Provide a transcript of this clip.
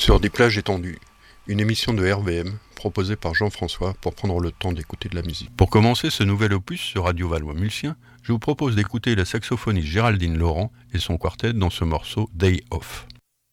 Sur des plages étendues, une émission de RVM proposée par Jean-François pour prendre le temps d'écouter de la musique. Pour commencer ce nouvel opus sur Radio Valois-Mulsien, je vous propose d'écouter la saxophoniste Géraldine Laurent et son quartet dans ce morceau Day Off.